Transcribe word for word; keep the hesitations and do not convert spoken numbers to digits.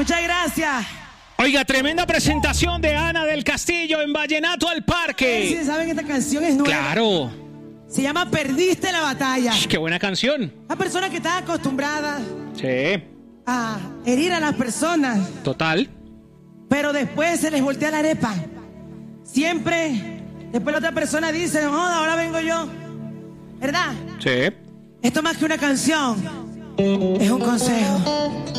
Muchas gracias. Oiga, tremenda presentación de Ana del Castillo en Vallenato al Parque. Sí, saben que esta canción es nueva. Claro. Se llama Perdiste la batalla. Qué buena canción. Las personas que están acostumbradas Sí. a herir a las personas, Total. pero después se les voltea la arepa. Siempre, después la otra persona dice, no, ahora vengo yo. ¿Verdad? Sí. Esto más que una canción, es un consejo.